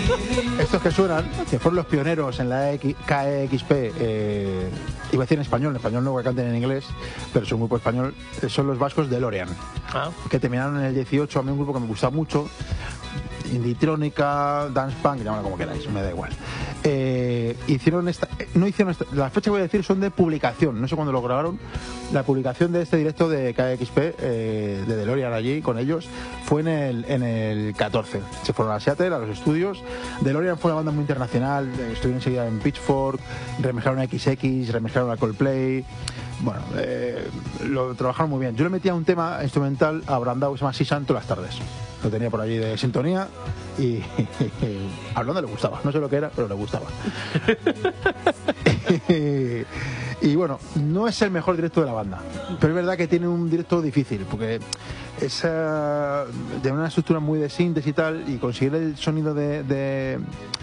Estos que suenan, que fueron los pioneros en la KEXP, iba a decir en español no, que canten en inglés, pero es un grupo español, son los vascos de DeLorean, que terminaron en el 18, a mí un grupo que me gusta mucho, indie-trónica, dance punk, llámalo como queráis, me da igual. La fecha que voy a decir son de publicación, no sé cuándo lo grabaron. La publicación de este directo de KXP, de DeLorean allí con ellos, fue en el 14. Se fueron a Seattle, a los estudios. DeLorean fue una banda muy internacional, estuvieron enseguida en Pitchfork, remezclaron a XX, remezclaron a Coldplay. Bueno, lo trabajaron muy bien. Yo le metía un tema instrumental a Brandao que se llama Si Santo las tardes. Lo tenía por allí de sintonía y a Blonda le gustaba. No sé lo que era, pero le gustaba. Y bueno, no es el mejor directo de la banda, pero es verdad que tiene un directo difícil, porque es de una estructura muy de síntesis y tal, y conseguir el sonido de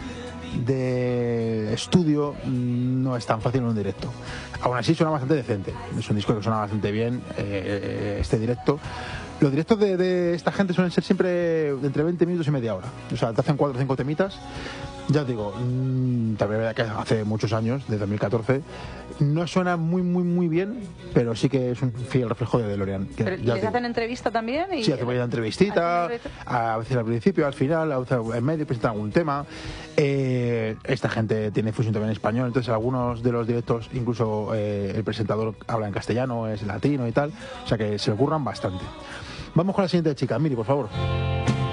estudio no es tan fácil en un directo. Aún así suena bastante decente, es un disco que suena bastante bien, este directo. Los directos de esta gente suelen ser siempre entre 20 minutos y media hora, o sea, te hacen 4 o 5 temitas. Ya os digo, también verdad que hace muchos años, de 2014, no suena muy bien, pero sí que es un fiel reflejo de DeLorean. ¿Pero les hacen entrevista también? Sí, hacen una entrevistita, a veces al principio, al final, a veces en medio, presentan algún tema. Esta gente tiene fusión también en español, entonces algunos de los directos, incluso el presentador habla en castellano, es latino y tal, o sea que se le ocurran bastante. Vamos con la siguiente chica, Miri, por favor.